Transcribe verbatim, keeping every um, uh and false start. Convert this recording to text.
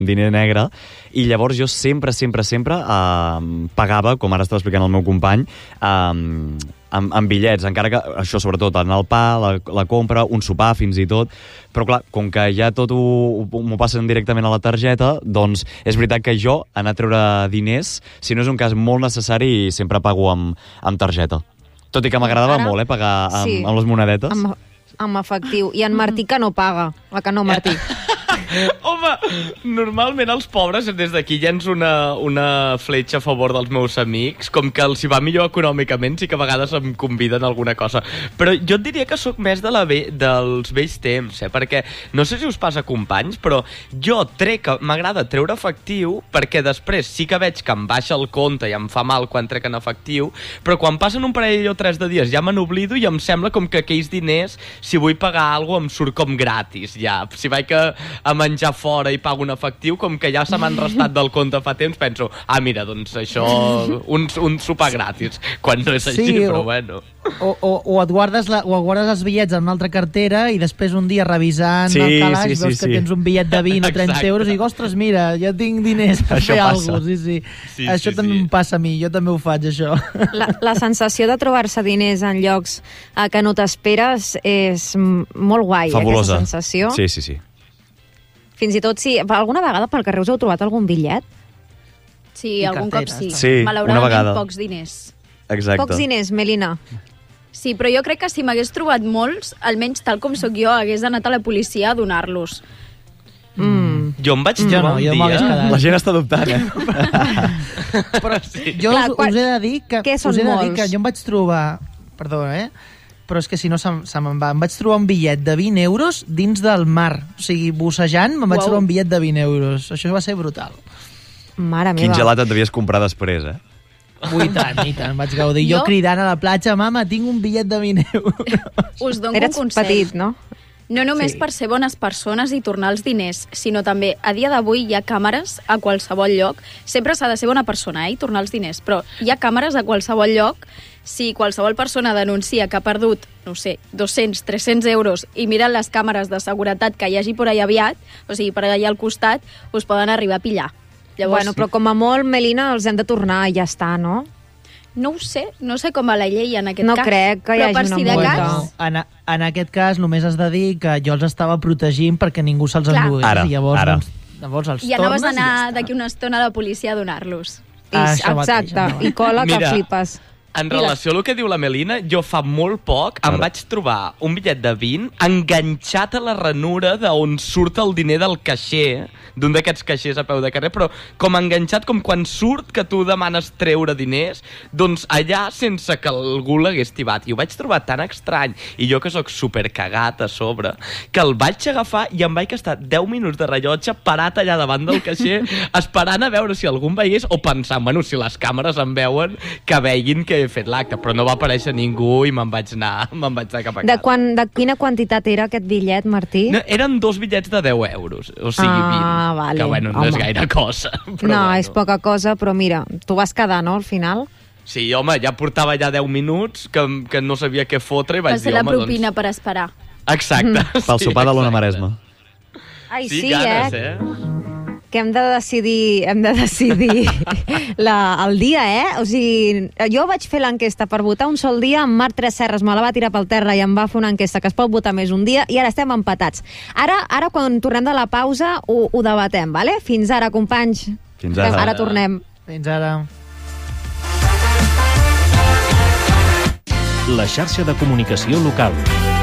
diner negre, i llavors jo sempre, sempre, sempre eh, pagava, com ara estava explicant el meu company, eh, amb, amb bitllets, encara que això sobretot anar al pa, la, la compra, un sopar fins i tot, però clar, com que ja tot ho, m'ho passen directament a la targeta, doncs és veritat que jo anar a treure diners, si no és un cas molt necessari, sempre pago amb, amb targeta. Tot i que m'agradava Ara... molt, eh, pagar amb, sí. amb les monedetes. Amb, amb efectiu. I en Martí que no paga. La que no, Martí. Home, normalment els pobres des d'aquí llenç una, una fletxa a favor dels meus amics, com que els hi va millor econòmicament, sí que a vegades em conviden a alguna cosa. Però jo et diria que sóc més de la ve dels vells temps, eh? Perquè no sé si us passa, companys, però jo trec, m'agrada treure efectiu perquè després sí que veig que em baixa el compte i em fa mal quan trec en efectiu, però quan passen un parell o tres de dies ja me n'oblido i em sembla com que aquells diners, si vull pagar alguna cosa, em surt com gratis, ja. Si vaig a, a menjar fora i pago un efectiu, com que ja se m'han restat del compte fa temps, penso, ah, mira, doncs això, un, un sopar gratis, quan no és així, sí, però o, bueno. O, o, o, et guardes la, o et guardes els bitllets en una altra cartera i després un dia revisant sí, el calaix sí, sí, veus que sí. tens un bitllet de vint o trenta euros i dic, ostres, mira, ja tinc diners per això fer alguna cosa. Sí, sí. Sí, això sí, també sí. em passa a mi, jo també ho faig, això. La, la sensació de trobar-se diners en llocs eh, que no t'esperes és molt guai, fabulosa. Eh, aquesta sensació. Sí, sí, sí. Fins i tot si alguna vegada pel carrer us heu trobat algun bitllet? Sí, I algun carteres, cop sí. Sí, malauradament una vegada. Pocs diners. Exacte. Pocs diners, Melina. Sí, però jo crec que si m'hagués trobat molts, almenys tal com sóc jo, hagués anat a la policia a donar-los. Mm. Jo em vaig mm. trobar no, un jo dia... La gent està dubtant, eh? Però sí. jo Clar, us, quan... us he de dir que... Què són us he de molts? dir que jo em vaig trobar... Perdó, eh? Però és que si no se, se me'n va. Em vaig trobar un bitllet de vint euros dins del mar. O sigui, bussejant, me'n vaig wow. trobar un bitllet de vint euros. Això va ser brutal. Mare meva. Quin gelat et devies comprar després, eh? Ui, tant, i tant, vaig gaudir. Jo, jo cridant a la platja, mama, tinc un bitllet de vint euros. Us dono Eres un consell. petit, no? No només sí. per ser bones persones i tornar els diners, sinó també, a dia d'avui hi ha càmeres a qualsevol lloc. Sempre s'ha de ser bona persona, eh, i tornar els diners, però hi ha càmeres a qualsevol lloc. Si qualsevol persona denuncia que ha perdut, no sé, dos-cents, tres-cents euros i miren les càmeres de seguretat que hi hagi per allà aviat, o sigui, per allà al costat, us poden arribar a pillar. Llavors, bueno, però com a molt, Melina, els hem de tornar i ja està, no? No ho sé, no sé com a la llei en aquest no cas. No crec que hi hagi una si multa. Bueno, en, en aquest cas només has de dir que jo els estava protegint perquè ningú se'ls endugués. Ara, I llavors, ara. Doncs, llavors els I anaves a tornes anar ja d'aquí una estona a la policia a donar-los. Ah, I, exacte, mateix, i cola que Mira, flipes. En relació al que diu la Melina, jo fa molt poc em vaig trobar un bitllet de vint enganxat a la ranura d'on surt el diner del caixer, d'un d'aquests caixers a peu de carrer, però com enganxat, com quan surt que tu demanes treure diners, doncs allà sense que algú l'hagués tibat. I ho vaig trobar tan estrany, i jo que sóc supercagat a sobre, que el vaig agafar i em vaig estar deu minuts de rellotge parat allà davant del caixer, esperant a veure si algú em veiés, o pensant, bueno, si les càmeres em veuen, que veguin que he fet l'acte, però no va aparèixer ningú i me'n vaig anar, me'n vaig anar cap a casa. De, quan, de quina quantitat era aquest bitllet, Martí? No, eren dos bitllets de deu euros, o sigui, ah, vint, vale. que bueno, no home. És gaire cosa. Però no, bueno. És poca cosa, però mira, tu vas quedar, no, al final? Sí, home, ja portava ja deu minuts que, que no sabia què fotre i vaig va ser dir, la home, propina doncs... per esperar. Exacte. Mm. Sí, pel sopar de l'Ona Maresma. Ai, sí, sí, ganes, eh? eh? Que hem de decidir, hem de decidir la, el dia, eh? O sigui, jo vaig fer l'enquesta per votar un sol dia, en Marc Tres Serres me la va tirar pel terra i em va fer una enquesta que es pot votar més un dia i ara estem empatats. Ara, ara quan tornem de la pausa, ho, ho debatem, vale? Fins ara, companys. Fins ara. Ara tornem. Fins ara. La xarxa de comunicació local.